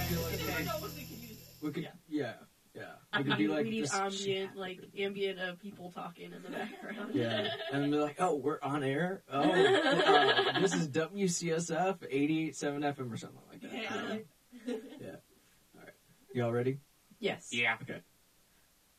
We could, yeah. We We could be like need this ambient people talking in the background. Yeah, and they're like, oh, we're on air? Oh, this is WCSF 88.7 FM or something like that. Yeah. All right. Y'all ready? Yes. Yeah. Okay.